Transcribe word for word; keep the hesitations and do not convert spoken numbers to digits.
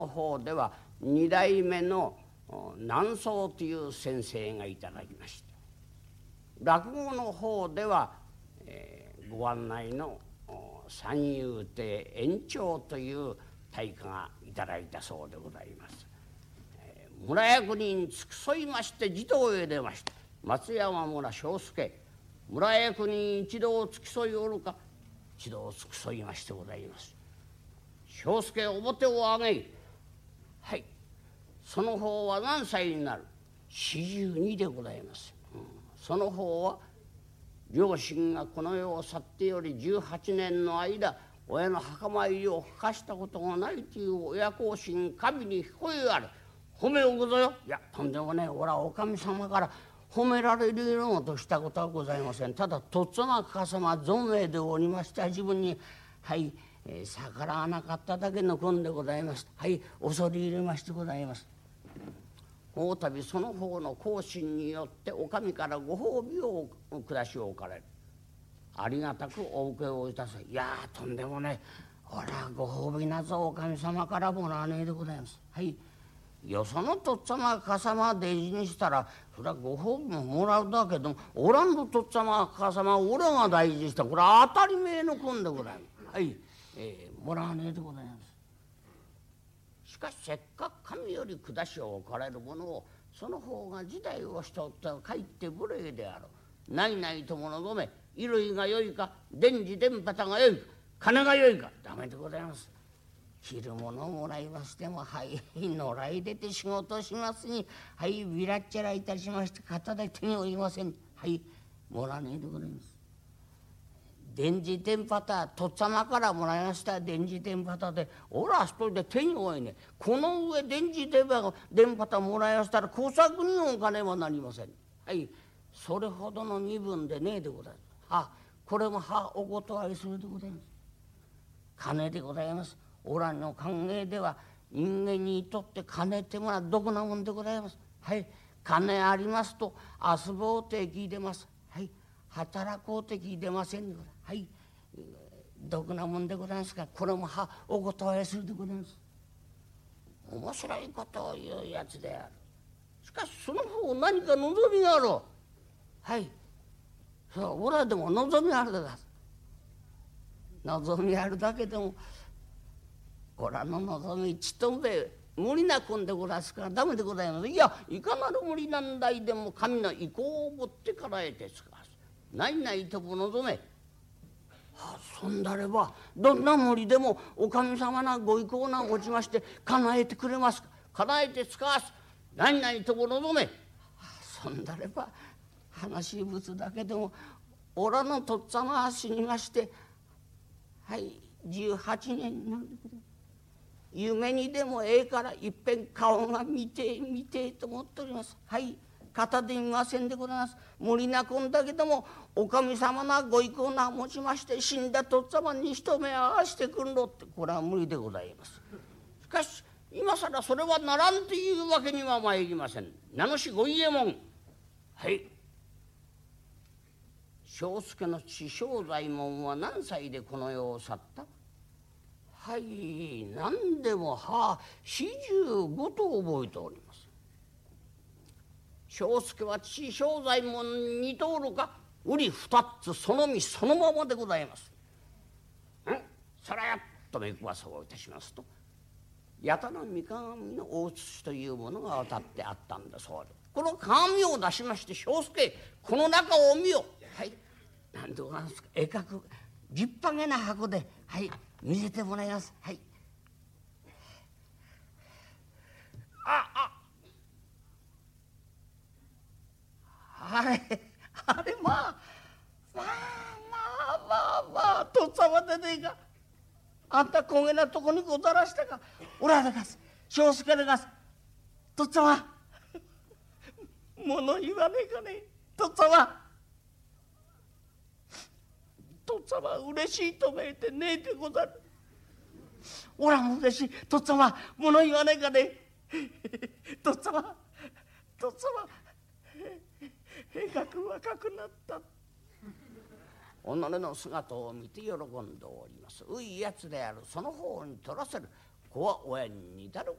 方では二代目の南宗という先生がいただきまして、落語の方では、えー、ご案内の三遊亭圓朝という大家がいただいたそうでございます。えー、村役人付き添いまして地頭へ出ました。松山村庄助、村役人一同付き添いおるか。一同付き添いましてございます。庄助表を上げ、はい、その方は何歳になる。四十二でございます。うん、その方は両親がこの世を去ってよりじゅうはちねんの間、親の墓参りをかしたことがないという親孝心、神に彦えある。褒めをござよ。いや、とんでもねえ、俺はおかみ様から褒められるようとしたことはございません。ただとっつまかさま存命でおりました自分に、はい、えー、逆らわなかっただけの君でございます。はい、恐れ入れましてございます。大度その方の孝心によってお上からご褒美を下しおかれる。ありがたくお受けをいたせ。いやー、とんでもねえ、俺はご褒美なぞお上様からもらわねえでございます。はい、よそのとっつぁまかさま大事にしたらそれはご褒美ももらうだけども、おらんのとっつぁまかさま俺が大事にした、これは当たり前の君でございます。はい、えー、もらわねえでございます。しかしせっかく神より下しを置かれるものをその方が時代をしとってはかえって無礼であろう。ないないとものどめ、衣類がよいか電磁電波がよいか金がよいか、ダメでございます。着るものをもらいましても、はい野良入れて仕事しますに、はいビラッチャラいたしまして肩で手に負いません。はいもらわねえでございます。電磁電波たとっつぁまからもらいました電磁電波たで、俺は一人で手に負いね、この上電磁電波電波たもらいましたら工作にお金はなりません。はい、それほどの身分でねえでございます。はこれもはお断りするでございます。金でございます。おらの考えでは人間にとって金ってものはどこなもんでございます。はい、金ありますと遊ぼうって聞いてます。はい、働こうって聞いてません。はい、どこなもんでございますか。これもはお断りするでございます。面白いことを言うやつである。しかしその方何か望みがあろう。はい、そう俺はでも望みあるだ。望みあるだけでもご覧の望みちとべ無理な君でございますからダメでございます。いやいかなる無理難題でも神の意向をもってからえてつかす。ないないとも望め。はあ、そんだればどんな無理でもお神様なご意向なごちまして叶えてくれますか。叶えてつかわす。ないないとも望め。はあ、そんだれば話物だけでもおらのとっつぁまは死にまして、はいじゅうはちねんになるでございます。夢にでもええからいっぺん顔が見て見てと思っております。はい片で見ませんでございます。無理なこんだけどもお神様なご意向な持ちまして死んだとっつぁまに一目合わしてくんろって、これは無理でございます。しかし今更それはならんというわけにはまいりません。名主ご伊右衛門、はい庄助の父庄左衛門は何歳でこの世を去った。はい何でもは四十五と覚えております。庄助は父庄左衛門に似とおるか。うり二つその身そのままでございます。んそらやっと目くわさをいたしますと、八田の三鏡の大筒というものが渡ってあったんだそうで、この鏡を出しまして庄助この中を見よ。はいなんでございますか。えかく立派げな箱ではい見せてもらいます。はいあああれあれまあまあまあまあまあとっつぁまでねえか。あんた焦げなとこにござらしたか。おらでがす庄助でがすとっつぁま物言わねえかね。とっつぁまとっつぁま嬉しいとめいてねえでござる。おらも嬉しい。とっつぁま物言わねえかね。とっつぁまとっつぁま絵がく若くなった。己の姿を見て喜んでおります。ういやつであるその方に取らせる。 子は親に似たる